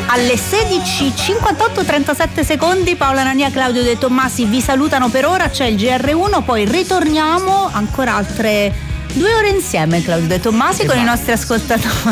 Alle 16:58, 37 Paola Nania, Claudio De Tommasi vi salutano per ora, c'è il GR1, poi ritorniamo ancora altre 2 ore insieme, Claudio De Tommasi, con i nostri ascoltatori.